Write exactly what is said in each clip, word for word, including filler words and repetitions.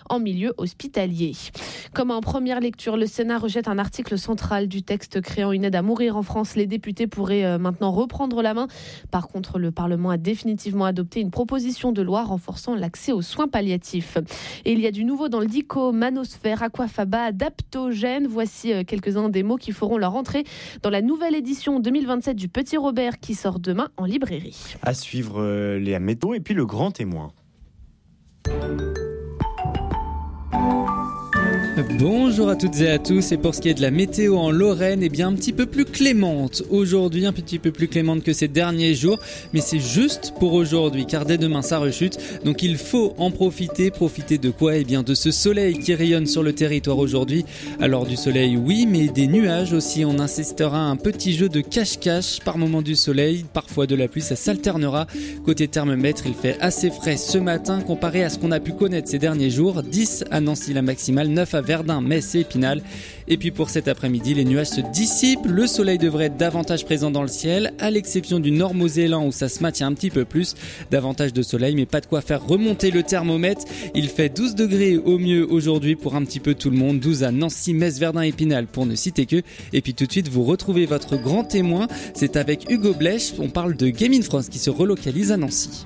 en milieu hospitalier. Comme en première lecture, le Sénat rejette un article central du texte créant une aide à mourir en France. Les députés pourraient maintenant reprendre la main. Par contre, le Parlement a définitivement adopté une proposition de loi renforçant l'accès aux soins palliatifs. Et il y a du nouveau dans le dico, Manosphère, Aquafaba, Adaptogène. Voici quelques-uns des mots qui feront leur entrée dans la nouvelle édition deux mille vingt-sept du Petit Robert qui sort demain en librairie. À suivre euh, les métaux et puis le grand témoin. Bonjour à toutes et à tous, et pour ce qui est de la météo en Lorraine, eh bien un petit peu plus clémente aujourd'hui, un petit peu plus clémente que ces derniers jours, mais c'est juste pour aujourd'hui car dès demain ça rechute, donc il faut en profiter. Profiter de quoi? Eh bien de ce soleil qui rayonne sur le territoire aujourd'hui. Alors du soleil oui, mais des nuages aussi. On insistera un petit jeu de cache-cache, par moment du soleil, parfois de la pluie, ça s'alternera. Côté thermomètre, il fait assez frais ce matin comparé à ce qu'on a pu connaître ces derniers jours. dix à Nancy la maximale, neuf à Verdun, Metz et Épinal. Et puis pour cet après-midi, les nuages se dissipent, le soleil devrait être davantage présent dans le ciel, à l'exception du Nord-Mosellan où ça se maintient un petit peu plus, davantage de soleil mais pas de quoi faire remonter le thermomètre. Il fait douze degrés au mieux aujourd'hui pour un petit peu tout le monde, douze à Nancy, Metz, Verdun, Épinal pour ne citer que. Et puis tout de suite vous retrouvez votre grand témoin, c'est avec Hugo Blech, on parle de Game in France qui se relocalise à Nancy.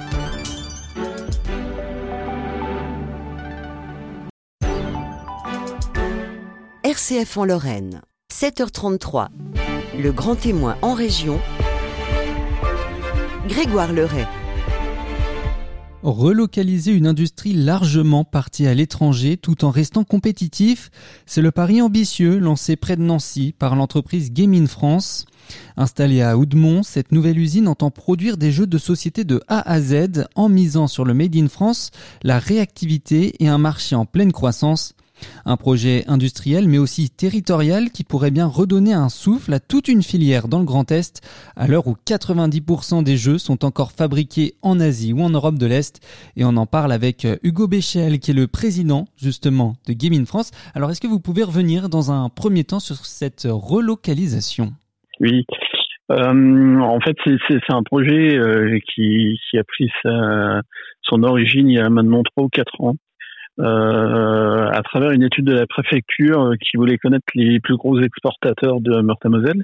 R C F en Lorraine, sept heures trente-trois. Le grand témoin en région, Grégoire Leray. Relocaliser une industrie largement partie à l'étranger tout en restant compétitif, c'est le pari ambitieux lancé près de Nancy par l'entreprise Game in France. Installée à Oudemont, cette nouvelle usine entend produire des jeux de société de A à Z en misant sur le Made in France, la réactivité et un marché en pleine croissance. Un projet industriel mais aussi territorial qui pourrait bien redonner un souffle à toute une filière dans le Grand Est, à l'heure où quatre-vingt-dix pour cent des jeux sont encore fabriqués en Asie ou en Europe de l'Est. Et on en parle avec Hugo Béchel qui est le président justement de Game in France. Alors est-ce que vous pouvez revenir dans un premier temps sur cette relocalisation ? Oui, euh, en fait c'est, c'est, c'est un projet euh, qui, qui a pris sa, son origine il y a maintenant trois ou quatre ans. Euh, à travers une étude de la préfecture euh, qui voulait connaître les plus gros exportateurs de Meurthe-et-Moselle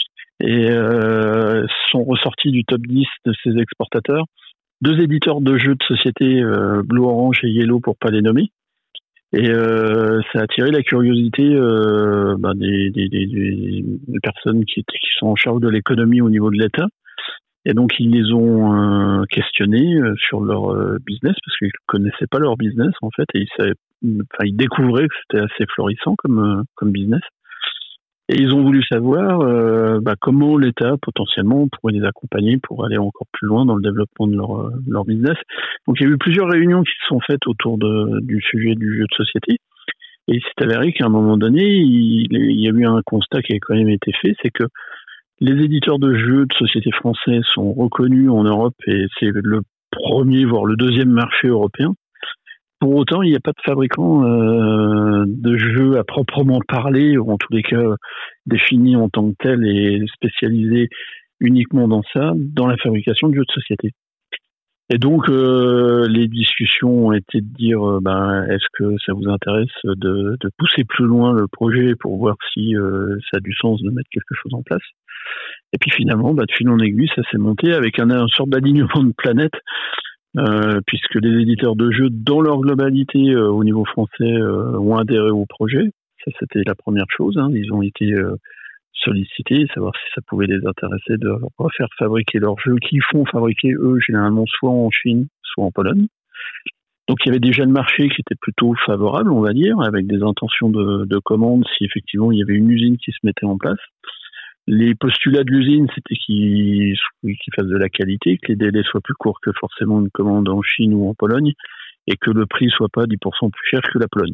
et euh, sont ressortis du top dix de ces exportateurs deux éditeurs de jeux de société, euh, Blue Orange et Yellow pour pas les nommer, et euh, ça a attiré la curiosité euh, ben des, des, des, des personnes qui, qui sont en charge de l'économie au niveau de l'État. Et donc ils les ont euh, questionnés euh, sur leur euh, business parce qu'ils connaissaient pas leur business en fait et ils savaient, enfin ils découvraient que c'était assez florissant comme euh, comme business. Et ils ont voulu savoir euh, bah, comment l'État potentiellement pourrait les accompagner pour aller encore plus loin dans le développement de leur euh, leur business. Donc il y a eu plusieurs réunions qui se sont faites autour de du sujet du jeu de société. Et il s'est avéré qu'à un moment donné, il, il y a eu un constat qui a quand même été fait, c'est que les éditeurs de jeux de société français sont reconnus en Europe et c'est le premier, voire le deuxième marché européen. Pour autant, il n'y a pas de fabricant euh, de jeux à proprement parler, ou en tous les cas défini en tant que tel et spécialisé uniquement dans ça, dans la fabrication de jeux de société. Et donc, euh, les discussions ont été de dire, euh, ben, est-ce que ça vous intéresse de, de pousser plus loin le projet pour voir si euh, ça a du sens de mettre quelque chose en place. Et puis finalement, bah, de fil en aiguille, ça s'est monté avec un, un sorte d'alignement de planète, euh, puisque les éditeurs de jeux, dans leur globalité, euh, au niveau français, euh, ont adhéré au projet. Ça, c'était la première chose. Hein. Ils ont été euh, sollicités, savoir si ça pouvait les intéresser de refaire fabriquer leurs jeux, qu'ils font fabriquer, eux, généralement, soit en Chine, soit en Pologne. Donc il y avait déjà le marché qui était plutôt favorable, on va dire, avec des intentions de, de commande, si effectivement il y avait une usine qui se mettait en place. Les postulats de l'usine, c'était qu'ils, qu'ils fassent de la qualité, que les délais soient plus courts que forcément une commande en Chine ou en Pologne, et que le prix soit pas dix pour cent plus cher que la Pologne.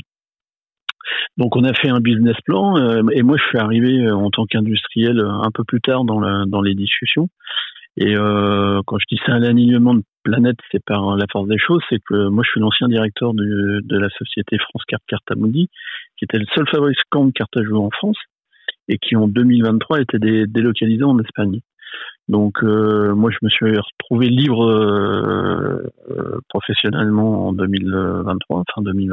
Donc on a fait un business plan, euh, et moi je suis arrivé euh, en tant qu'industriel euh, un peu plus tard dans, la, dans les discussions. Et euh, quand je dis c'est un alignement de planète, c'est par la force des choses, c'est que moi je suis l'ancien directeur de, de la société France Carte Carte Amundi, qui était le seul fabricant de cartes à jouer en France, et qui en deux mille vingt-trois était dé- délocalisé en Espagne. Donc euh, moi je me suis retrouvé libre euh, euh, professionnellement en deux mille vingt-trois, fin deux mille vingt-trois.